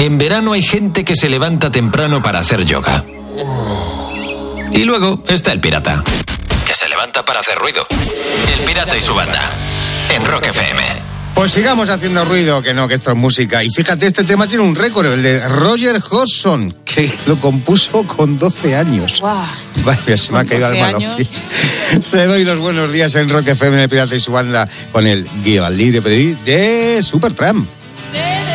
En verano hay gente que se levanta temprano para hacer yoga. Y luego está el pirata, que se levanta para hacer ruido. El pirata y su banda, en Rock FM. Pues sigamos haciendo ruido, que esto es música. Y fíjate, este tema tiene un récord, el de Roger Hodgson, que lo compuso con 12 años. Wow. Vaya, se me ha caído al malo. Le doy los buenos días en Rock FM, el pirata y su banda, con el Give a Little Bit de Supertramp.